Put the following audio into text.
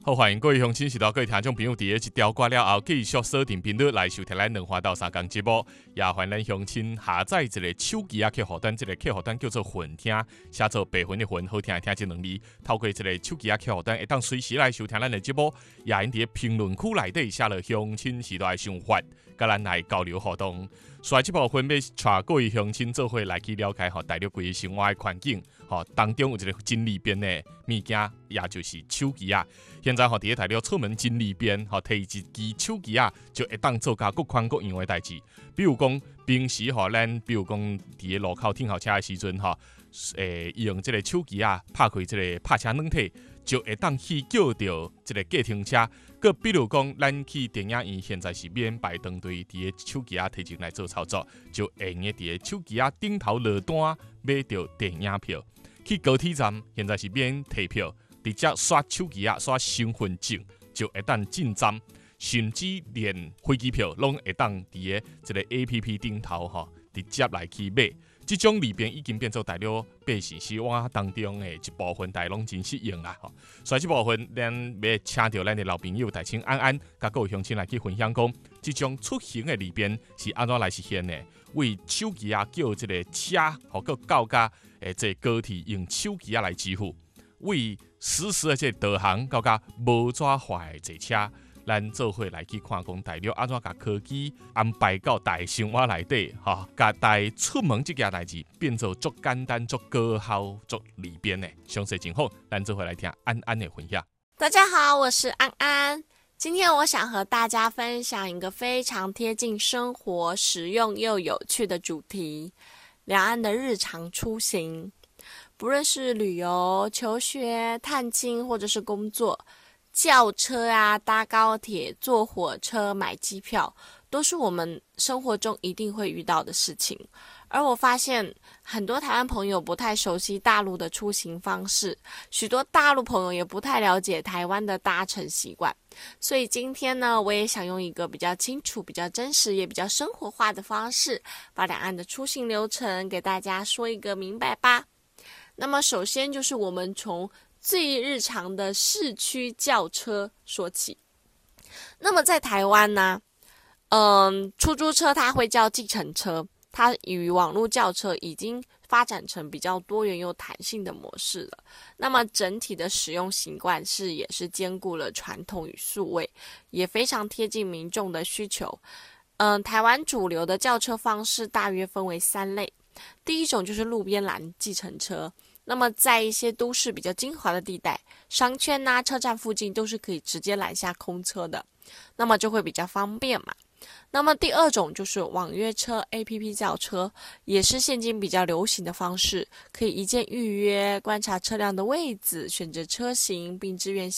好，欢迎各位乡亲、是到各位听众朋友，伫一条歌了后，继续锁定频率来收听咱2话到3讲节目。也欢迎咱乡亲下载一个手机客户端，这个客户端叫做混听，写做白云的云，好听的听这两字。透过这个手机客户端，会当随时来收听咱的节目。也因伫评论区内底写了乡亲时代的想法，甲咱来交流互动。所以这部分要带各位乡亲做伙来去了解大陆规生活的环境。当中有一个真利便的物件，也就是手机啊。现在伫咧大陆出门真利便，摕一支手机啊，就会当做甲各款各样的代志。比如讲，平时咱比如讲伫咧路口停候车的时阵用这个手机啊，拍开这个泊车软体，就会当去叫到这个计程车。佮比如讲，咱去电影院，现在是免排长队，伫咧手机啊提前来做操作，就会用伫咧手机啊顶头落单买到电影票。去高铁站，现在是免提票，直接刷手机啊，刷身份证就会当进站，甚至连飞机票拢会当伫咧一个 APP 顶头直接来去买。这种利便已经变做大陆百姓生活当中的一部分，大家拢真适应啦。所以这部分，咱要请到咱的老朋友大清安安，甲各位乡亲来去分享讲，这种出行的利便是安怎来实现的？为手机啊叫这个车，个到家这高铁用手机啊来支付，为实时的这导航到家无抓坏的坐车。咱做伙来去看讲大陆安怎甲科技安排到大生活内底，甲大出门这件代志变做足简单、足高效、足利便的。详细情况，咱做伙来听安安的分享。 大家好，我是安安。今天我想和大家分享一个非常贴近生活、实用又有趣的主题——两岸的日常出行。不论是旅游、求学、探亲，或者是工作。叫车啊，搭高铁、坐火车、买机票，都是我们生活中一定会遇到的事情。而我发现很多台湾朋友不太熟悉大陆的出行方式，许多大陆朋友也不太了解台湾的搭乘习惯。所以今天呢，我也想用一个比较清楚、比较真实也比较生活化的方式，把两岸的出行流程给大家说一个明白吧。那么首先就是我们从最日常的市区轿车说起。那么在台湾呢，出租车它会叫计程车，它与网络轿车已经发展成比较多元又弹性的模式了。那么整体的使用习惯也是兼顾了传统与数位，也非常贴近民众的需求。台湾主流的轿车方式大约分为3类。第一种就是路边拦计程车。那么在一些都市比较精华的地带，商圈啊、车站附近都是可以直接拦下空车的，那么就会比较方便嘛。那么第二种就是网约车 APP 叫车，也是现今比较流行的方式，可以一键预约，观察车辆的位置，选择车型，并自愿